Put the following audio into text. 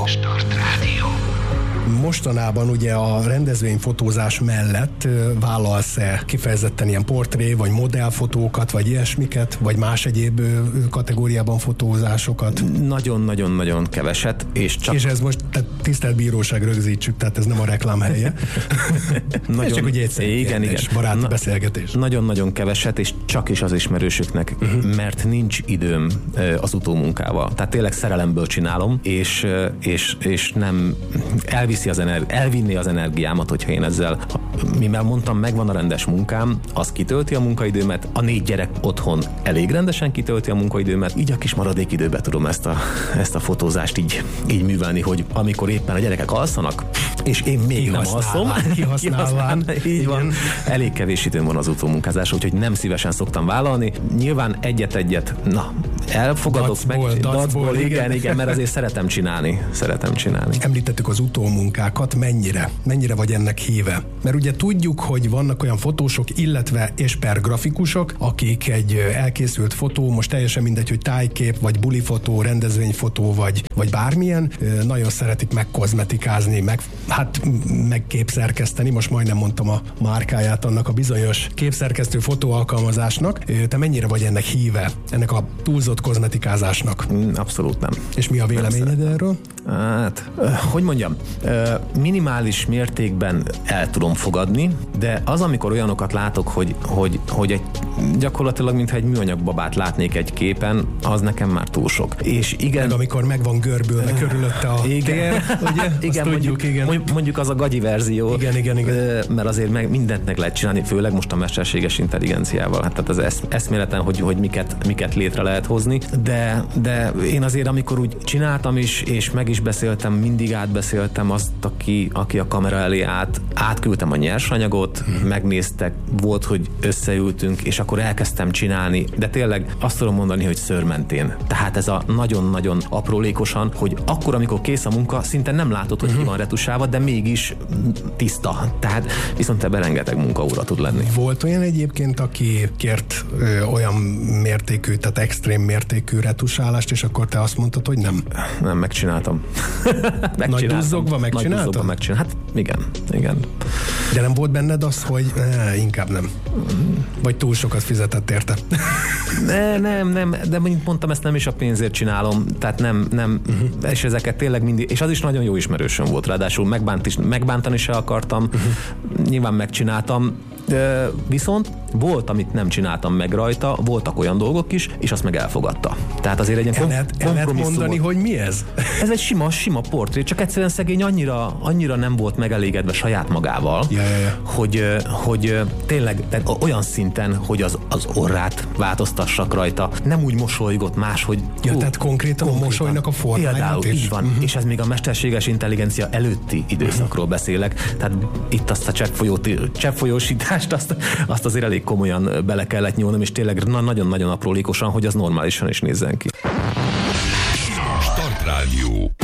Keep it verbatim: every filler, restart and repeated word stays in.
Start Rádió. Mostanában ugye a rendezvényfotózás mellett vállalsz-e kifejezetten ilyen portré, vagy modellfotókat, vagy ilyesmiket, vagy más egyéb kategóriában fotózásokat? Nagyon-nagyon-nagyon keveset, és csak... És ez most, tehát tisztelt bíróság, rögzítsük, tehát ez nem a reklám helye. Nagyon... csak ugye egyszerű igen, kérdés, igen. baráti Na, beszélgetés. Nagyon-nagyon keveset, és csak is az ismerősöknek, uh-huh. mert nincs időm az utómunkával. Tehát tényleg szerelemből csinálom, és, és, és nem elviszi az energi- elvinni az energiámat, hogyha én ezzel, mivel mondtam, megvan a rendes munkám, az kitölti a munkaidőmet, a négy gyerek otthon elég rendesen kitölti a munkaidőmet, így a kis maradék időben tudom ezt a, ezt a fotózást így, így művelni, hogy amikor éppen a gyerekek alszanak, és én még nem alszom, kihasználván, így van, elég kevés időm van az utómunkázásra, úgyhogy nem szívesen szoktam vállalni. Nyilván egyet-egyet, na, elfogadok dacból, meg, dacból, dacból, igen, igen, igen, mert azért szeretem csinálni, szeretem csinálni. Említettük az utómunkákat, mennyire, mennyire vagy ennek híve? Mert ugye tudjuk, hogy vannak olyan fotósok, illetve és per grafikusok, akik egy elkészült fotó, most teljesen mindegy, hogy tájkép, vagy bulifotó, rendezvényfotó, vagy, vagy bármilyen, nagyon szeretik megkozmetikázni, meg, hát megképszerkeszteni, most majdnem mondtam a márkáját annak a bizonyos képszerkesztő fotóalkalmazásnak. Te mennyire vagy ennek híve, ennek a túlzott kozmetikázásnak? Abszolút nem. És mi a véleményed erről? Hát, hogy mondjam, minimális mértékben el tudom fogadni, de az, amikor olyanokat látok, hogy, hogy, hogy egy, gyakorlatilag mintha egy műanyag babát látnék egy képen, az nekem már túl sok. És igen... Meg amikor meg van görbülve körülötte a igen, tér, ugye? igen, mondjuk, igen. mondjuk az a gagyi verzió, igen, igen, igen. mert azért meg mindent meg lehet csinálni, főleg most a mesterséges intelligenciával. Hát tehát az esz, eszméleten, hogy, hogy miket, miket létre lehet hozni, de, de én azért, amikor úgy csináltam is, és meg is beszéltem, mindig átbeszéltem azt, aki, aki a kamera elé át, átküldtem a nyersanyagot, hmm. megnéztek, volt, hogy összeültünk, és akkor elkezdtem csinálni, de tényleg azt tudom mondani, hogy szőrmentén. Tehát ez a nagyon-nagyon aprólékosan, hogy akkor, amikor kész a munka, szinte nem látod, hogy hmm. ki van retusálva, de mégis tiszta. Tehát viszont ebben rengeteg munkaóra tud lenni. Volt olyan egyébként, aki kért ö, olyan mértékű, tehát extrém mértékű retusálást, és akkor te azt mondtad, hogy nem? Nem, megcsináltam. Nagy duzzogva megcsináltad? Nagy duzzogva megcsináltam. Hát igen, igen. De nem volt benned az, hogy eh, inkább nem? Vagy túl sokat fizetett érte? Ne, nem, nem, de mondjuk mondtam, ezt nem is a pénzért csinálom, tehát nem, nem, uh-huh. és ezeket tényleg mindig, és az is nagyon jó ismerősöm volt, ráadásul megbánt is, megbántani se akartam, uh-huh. nyilván megcsináltam, de viszont volt, amit nem csináltam meg rajta, voltak olyan dolgok is, és azt meg elfogadta. Tehát azért egy ilyen el kom- lehet mondani, hogy mi ez? Ez egy sima, sima portré, csak egyszerűen szegény annyira, annyira nem volt megelégedve saját magával, ja, ja, ja. Hogy, hogy tényleg olyan szinten, hogy az, az orrát változtassak rajta, nem úgy mosolygott máshogy. Ja, hú, tehát konkrétan a mosolynak a formáját például, is? Így van, uh-huh. és ez még a mesterséges intelligencia előtti időszakról beszélek, tehát itt azt a cseppfolyósítást, azt, azt azért elég komolyan bele kellett nyúlnom, és tényleg nagyon-nagyon aprólékosan, hogy az normálisan is nézzen ki. Start Rádió.